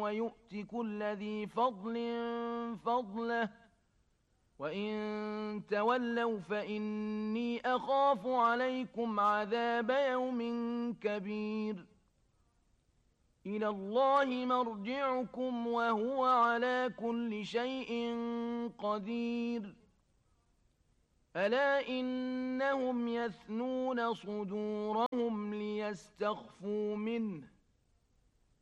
ويؤت كل ذي فضل فضله وإن تولوا فإني أخاف عليكم عذاب يوم كبير إلى الله مرجعكم وهو على كل شيء قدير ألا إنهم يثنون صدورهم ليستخفوا منه